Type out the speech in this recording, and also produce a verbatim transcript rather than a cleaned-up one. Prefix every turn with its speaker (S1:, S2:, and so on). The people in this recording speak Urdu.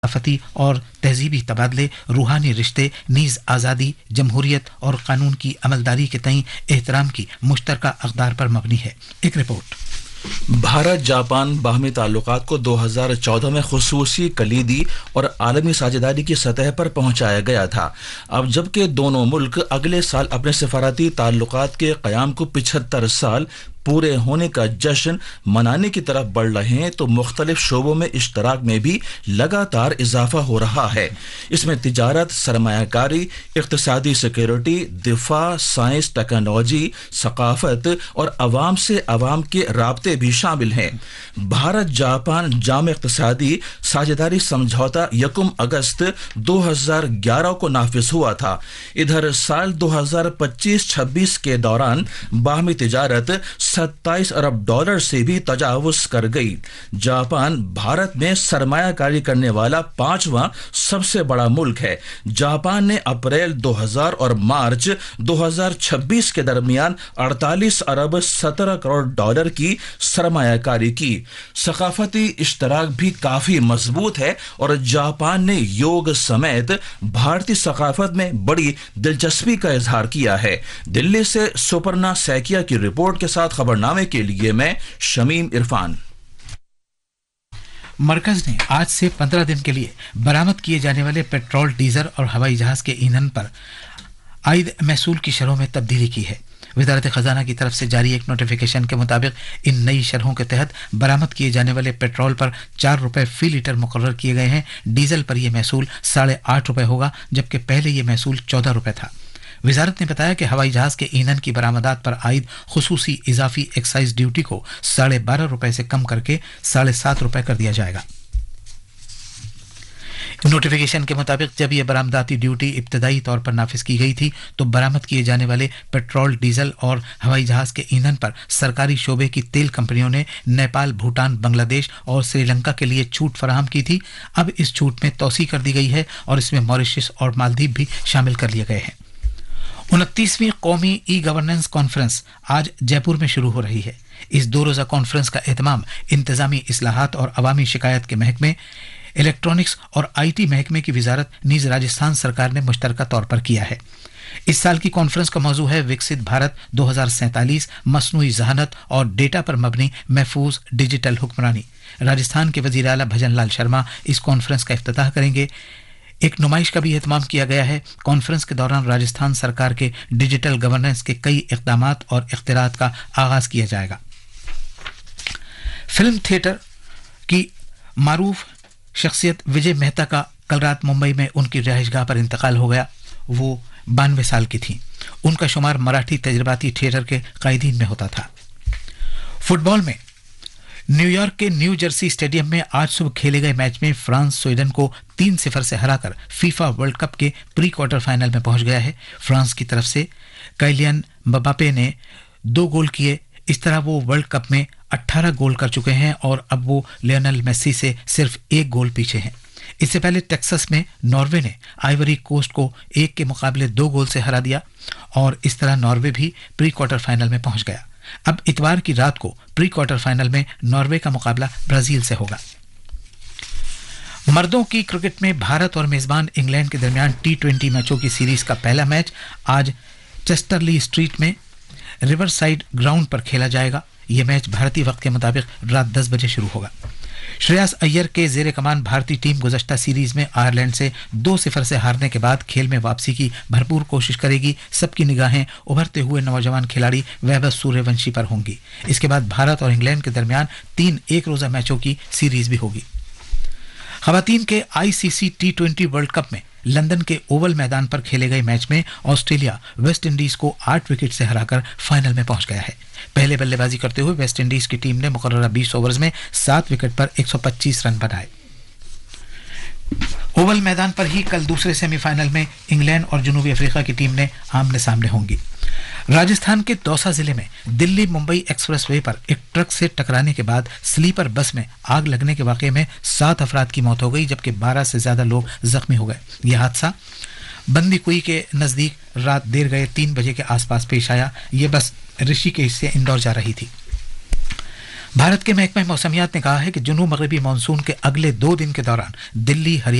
S1: ثقافتی اور تہذیبی تبادلے، روحانی رشتے نیز آزادی، جمہوریت اور قانون کی عملداری کے تئیں احترام کی مشترکہ اقدار پر مبنی ہے۔ ایک رپورٹ۔
S2: بھارت جاپان باہمی تعلقات کو دو ہزار چودہ میں خصوصی کلیدی اور عالمی ساجھیداری کی سطح پر پہنچایا گیا تھا۔ اب جبکہ دونوں ملک اگلے سال اپنے سفارتی تعلقات کے قیام کو پچہتر سال پورے ہونے کا جشن منانے کی طرف بڑھ رہے ہیں تو مختلف شعبوں میں اشتراک میں بھی لگاتار اضافہ ہو رہا ہے۔ اس میں تجارت، سرمایہ کاری، اقتصادی سیکورٹی، دفاع، سائنس، ٹیکنالوجی، ثقافت اور عوام سے عوام کے رابطے بھی شامل ہیں۔ بھارت جاپان جامع اقتصادی ساجھیداری سمجھوتا یکم اگست دو ہزار گیارہ کو نافذ ہوا تھا۔ ادھر سال دو ہزار پچیس چھبیس کے دوران باہمی تجارت ستائیس ارب ڈالر سے بھی تجاوز کر گئی۔ جاپان بھارت میں سرمایہ کاری کرنے والا پانچواں سب سے بڑا ملک ہے۔ جاپان نے اپریل دو ہزار اور مارچ دو ہزار چھبیس کے درمیان اڑتالیس ارب سترہ کروڑ ڈالر کی سرمایہ کاری کی۔ ثقافتی اشتراک بھی کافی مضبوط ہے اور جاپان نے یوگ سمیت بھارتی ثقافت میں بڑی دلچسپی کا اظہار کیا ہے۔ دلی سے سپرنا سیکیا کی رپورٹ کے ساتھ خبر نامے کے لیے میں شمیم عرفان۔
S1: مرکز نے آج سے پندرہ دن کے لیے برآمد کیے جانے والے پیٹرول، ڈیزل اور ہوائی جہاز کے ایندھن پر عائد محصول کی شرحوں میں تبدیلی کی ہے۔ وزارت خزانہ کی طرف سے جاری ایک نوٹیفیکیشن کے مطابق ان نئی شرحوں کے تحت برآمد کیے جانے والے پیٹرول پر چار روپے فی لیٹر مقرر کیے گئے ہیں۔ ڈیزل پر یہ محصول ساڑھے آٹھ روپے ہوگا، جبکہ پہلے یہ محصول چودہ روپے تھا۔ وزارت نے بتایا کہ ہوائی جہاز کے ایندھن کی برآمدات پر عائد خصوصی اضافی ایکسائز ڈیوٹی کو ساڑھے بارہ روپے سے کم کر کے ساڑھے سات روپے کر دیا جائے گا۔ نوٹیفیکیشن کے مطابق جب یہ برآمداتی ڈیوٹی ابتدائی طور پر نافذ کی گئی تھی تو برآمد کیے جانے والے پیٹرول، ڈیزل اور ہوائی جہاز کے ایندھن پر سرکاری شعبے کی تیل کمپنیوں نے نیپال، بھوٹان، بنگلہ دیش اور سری لنکا کے لیے چھوٹ فراہم کی تھی۔ اب اس چھوٹ میں توسیع کر دی گئی ہے اور اس میں ماریشس اور مالدیپ بھی شامل کر لیے گئے ہیں۔ انتیسویں قومی ای گورننس کانفرنس آج جے پور میں شروع ہو رہی ہے۔ اس دو روزہ کانفرنس کا اہتمام انتظامی اصلاحات اور عوامی شکایت کے محکمے، الیکٹرانکس اور آئی ٹی محکمے کی وزارت نیز راجستھان سرکار نے مشترکہ طور پر کیا ہے۔ اس سال کی کانفرنس کا موضوع ہے وکست بھارت دو ہزار سینتالیس، مصنوعی ذہانت اور ڈیٹا پر مبنی محفوظ ڈیجیٹل حکمرانی۔ راجستھان کے وزیر اعلیٰ بھجن لال شرما اس کانفرنس کا افتتاح کریں گے۔ ایک نمائش کا بھی اہتمام کیا گیا ہے۔ کانفرنس کے دوران راجستھان سرکار کے ڈیجیٹل گورننس کے کئی اقدامات اور اختراعات کا آغاز کیا جائے گا۔ فلم تھیٹر کی معروف شخصیت وجے مہتا کا کل رات ممبئی میں ان کی رہائش گاہ پر انتقال ہو گیا۔ وہ بانوے سال کی تھیں۔ ان کا شمار مراٹھی تجرباتی تھیٹر کے قائدین میں ہوتا تھا۔ فٹ بال میں نیو یارک کے نیو جرسی اسٹیڈیم میں آج صبح کھیلے گئے میچ میں فرانس سویڈن کو تین صفر سے ہرا کر فیفا ورلڈ کپ کے پری کوارٹر فائنل میں پہنچ گیا ہے۔ فرانس کی طرف سے کائلین مباپے نے دو گول کیے۔ اس طرح وہ ورلڈ کپ میں اٹھارہ گول کر چکے ہیں اور اب وہ لیونل میسی سے صرف ایک گول پیچھے ہیں۔ اس سے پہلے ٹیکساس میں ناروے نے آئیوری کوسٹ کو ایک کے مقابلے دو گول سے ہرا دیا اور اس طرح ناروے بھی پری کوارٹر فائنل میں پہنچ گیا۔ اب اتوار کی رات کو پری کوارٹر فائنل میں ناروے کا مقابلہ برازیل سے ہوگا۔ مردوں کی کرکٹ میں بھارت اور میزبان انگلینڈ کے درمیان ٹی ٹوینٹی میچوں کی سیریز کا پہلا میچ آج چیسٹرلی اسٹریٹ میں ریور سائڈ گراؤنڈ پر کھیلا جائے گا۔ یہ میچ بھارتی وقت کے مطابق رات دس بجے شروع ہوگا۔ شریاس ایئر کے زیر کمان بھارتی ٹیم گزشتہ سیریز میں آئرلینڈ سے دو صفر سے ہارنے کے بعد کھیل میں واپسی کی بھرپور کوشش کرے گی۔ سب کی نگاہیں ابھرتے ہوئے نوجوان کھلاڑی ویبھو سوریہ ونشی پر ہوں گی۔ اس کے بعد بھارت اور انگلینڈ کے درمیان تین ایک روزہ میچوں کی سیریز بھی ہوگی۔ خواتین کے آئی سی C T twenty world cup میں لندن کے اوول میدان پر کھیلے گئے میچ میں آسٹریلیا ویسٹ انڈیز کو آٹھ وکٹ سے ہرا کر فائنل میں پہنچ گیا ہے۔ پہلے بلے بازی کرتے ہوئے ویسٹ انڈیز کی ٹیم نے مقررہ بیس اوورز میں سات وکٹ پر ایک سو پچیس رن بنائے۔ اوول میدان پر ہی کل دوسرے سیمی فائنل میں انگلینڈ اور جنوبی افریقہ کی ٹیم نے آمنے سامنے ہوں گی۔ راجستھان کے دوسا ضلع میں دلی ممبئی ایکسپریس وے پر ایک ٹرک سے ٹکرانے کے بعد سلیپر بس میں آگ لگنے کے واقعے میں سات افراد کی موت ہو گئی جبکہ بارہ سے زیادہ لوگ زخمی ہو گئے۔ یہ حادثہ بندی کوئی کے نزدیک رات دیر گئے تین بجے کے آس پاس پیش آیا۔ یہ بس رشی کیش سے اندور جا رہی تھی۔ भारत के महकमे मौसमियात ने कहा है कि जुनूब मगरबी मानसून के अगले दो दिन के दौरान दिल्ली, हरियाणा